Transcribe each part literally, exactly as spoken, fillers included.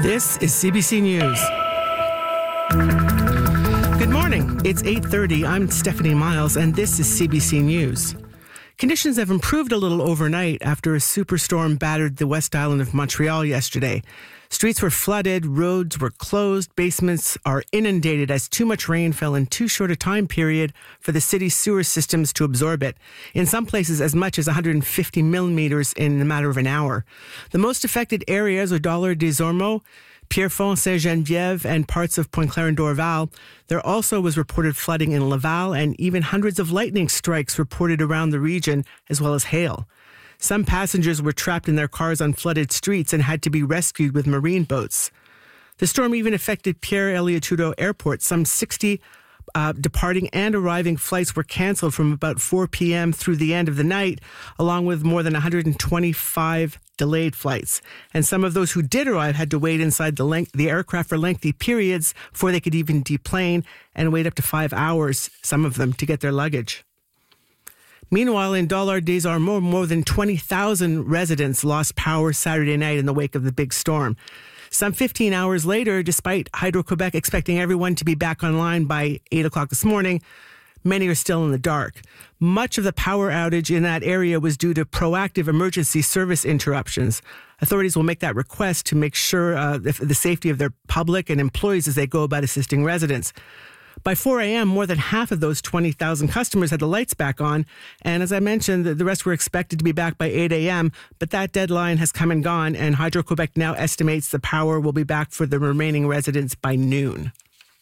This is C B C News. Good morning. It's eight thirty. I'm Stephanie Miles, and this is C B C News. Conditions have improved a little overnight after a superstorm battered the West Island of Montreal yesterday. Streets were flooded, roads were closed, basements are inundated as too much rain fell in too short a time period for the city's sewer systems to absorb it. In some places, as much as one hundred fifty millimeters in a matter of an hour. The most affected areas are Dollard des Ormeaux, Pierrefonds, Saint-Geneviève, and parts of Pointe-Claire and Dorval. There also was reported flooding in Laval and even hundreds of lightning strikes reported around the region, as well as hail. Some passengers were trapped in their cars on flooded streets and had to be rescued with marine boats. The storm even affected Pierre Elliott Trudeau Airport. Some sixty uh, departing and arriving flights were canceled from about four p.m. through the end of the night, along with more than one hundred twenty-five delayed flights. And some of those who did arrive had to wait inside the, length, the aircraft for lengthy periods before they could even deplane, and wait up to five hours, some of them, to get their luggage. Meanwhile, in Dollard des Ormeaux, more than twenty thousand residents lost power Saturday night in the wake of the big storm. Some fifteen hours later, despite Hydro-Quebec expecting everyone to be back online by eight o'clock this morning, many are still in the dark. Much of the power outage in that area was due to proactive emergency service interruptions. Authorities will make that request to make sure uh, the, the safety of their public and employees as they go about assisting residents. By four a.m., more than half of those twenty thousand customers had the lights back on. And as I mentioned, the rest were expected to be back by eight a.m., but that deadline has come and gone, and Hydro-Quebec now estimates the power will be back for the remaining residents by noon.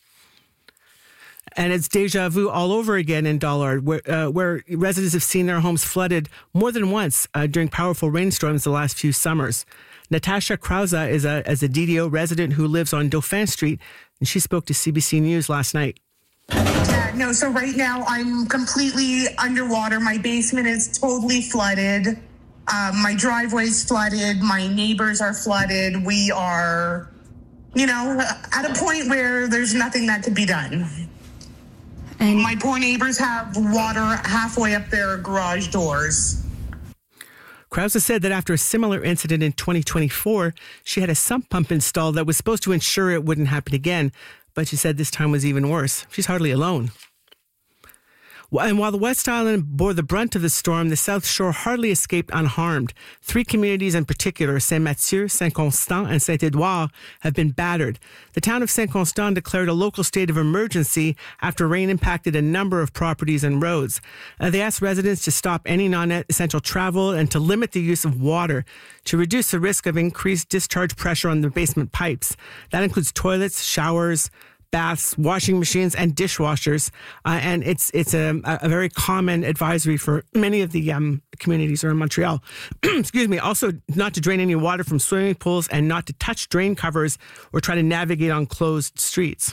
And it's deja vu all over again in Dollard, where, uh, where residents have seen their homes flooded more than once uh, during powerful rainstorms the last few summers. Natasha Krause is a, is a D D O resident who lives on Dauphin Street, and she spoke to C B C News last night. Yeah, no, so right now I'm completely underwater. My basement is totally flooded. Um, my driveway's flooded. My neighbors are flooded. We are, you know, at a point where there's nothing that could be done. And my poor neighbors have water halfway up their garage doors. Krause said that after a similar incident in twenty twenty-four, she had a sump pump installed that was supposed to ensure it wouldn't happen again. But she said this time was even worse. She's hardly alone. And while the West Island bore the brunt of the storm, the South Shore hardly escaped unharmed. Three communities in particular, Saint-Mathieu, Saint-Constant, and Saint-Édouard, have been battered. The town of Saint-Constant declared a local state of emergency after rain impacted a number of properties and roads. Uh, they asked residents to stop any non-essential travel and to limit the use of water to reduce the risk of increased discharge pressure on the basement pipes. That includes toilets, showers, baths, washing machines, and dishwashers. Uh, and it's it's a, a very common advisory for many of the um, communities around Montreal. Excuse me. Also, not to drain any water from swimming pools and not to touch drain covers or try to navigate on closed streets.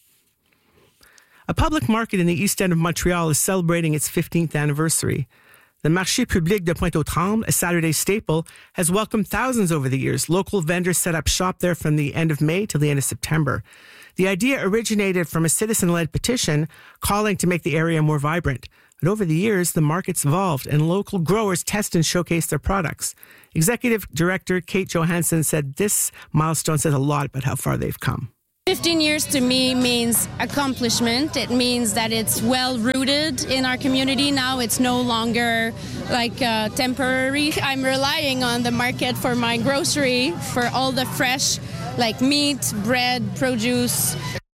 A public market in the east end of Montreal is celebrating its fifteenth anniversary. The Marché Public de Pointe-aux-Trembles, a Saturday staple, has welcomed thousands over the years. Local vendors set up shop there from the end of May till the end of September. The idea originated from a citizen-led petition calling to make the area more vibrant. But over the years, the market's evolved and local growers test and showcase their products. Executive Director Kate Johansson said this milestone says a lot about how far they've come. fifteen years to me means accomplishment. It means that it's well rooted in our community now. It's no longer like uh, temporary. I'm relying on the market for my grocery, for all the fresh like meat, bread, produce.